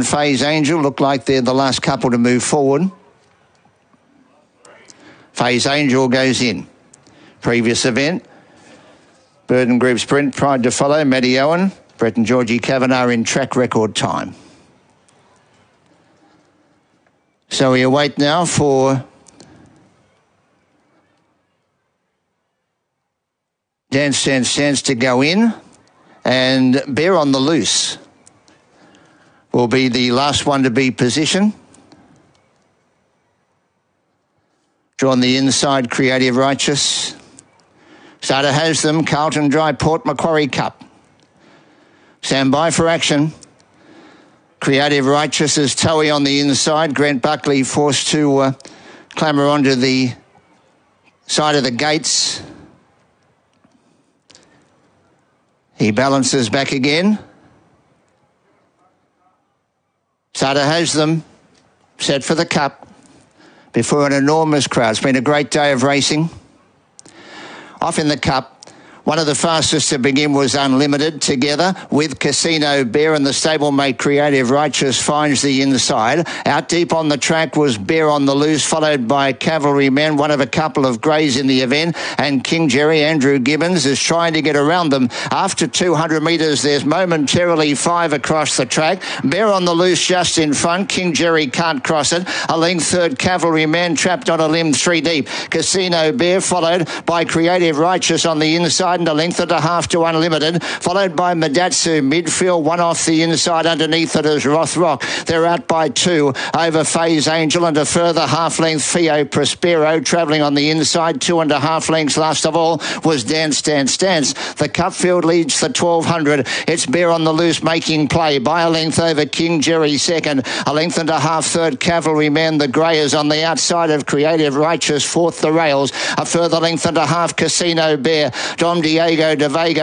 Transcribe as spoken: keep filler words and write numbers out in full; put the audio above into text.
and Faye's Angel look like they're the last couple to move forward. Faye's Angel goes in. Previous event, Burden Group Sprint, Pride to Follow, Maddie Owen, Brett and Georgie Kavanagh in track record time. So we await now for Dance Dance Dance to go in, and Bear on the Loose will be the last one to be positioned. Drawn the inside, Creative Righteous. Starter has them, Carlton Dry, Port Macquarie Cup. Stand by for action. Creative Righteous is Towie on the inside. Grant Buckley forced to uh, clamber onto the side of the gates. He balances back again. Starter has them, set for the cup, before an enormous crowd. It's been a great day of racing. Off in the cup. One of the fastest to begin was Unlimited, together with Casino Bear, and the stablemate Creative Righteous finds the inside. Out deep on the track was Bear on the Loose, followed by Cavalryman, one of a couple of greys in the event, and King Jerry. Andrew Gibbons is trying to get around them. After two hundred metres, there's momentarily five across the track. Bear on the Loose just in front. King Jerry can't cross it. A length third, Cavalryman trapped on a limb three deep. Casino Bear followed by Creative Righteous on the inside, and a length and a half to Unlimited, followed by Madatsu. Midfield, one off the inside. Underneath it is Rothrock. They're out by two over Faye's Angel, and a further half length Fio Prospero travelling on the inside. Two and a half lengths last of all was Dance Dance Dance. The Cupfield leads the twelve hundred. It's Bear on the Loose making play by a length over King Jerry second. A length and a half third, Cavalryman. The grey is on the outside of Creative Righteous, fourth the rails. A further length and a half, Casino Bear. Dom Diego de Vega